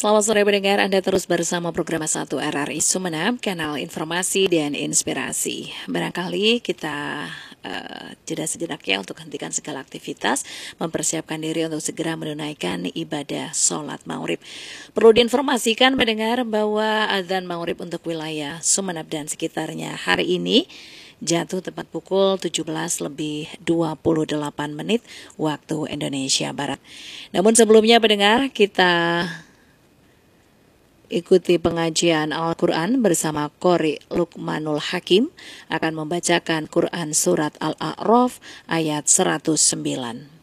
Selamat sore pendengar, Anda terus bersama program 1 RRI Sumeneb, kanal informasi dan inspirasi. Barangkali kita jeda sejenak ya untuk hentikan segala aktivitas, mempersiapkan diri untuk segera menunaikan ibadah sholat maghrib. Perlu diinformasikan pendengar bahwa azan maghrib untuk wilayah Sumeneb dan sekitarnya hari ini jatuh tepat pukul 17:28 waktu Indonesia Barat. Namun sebelumnya pendengar, kita ikuti pengajian Al-Quran bersama Qori Luqmanul Hakim akan membacakan Quran Surat Al-A'raf ayat 109.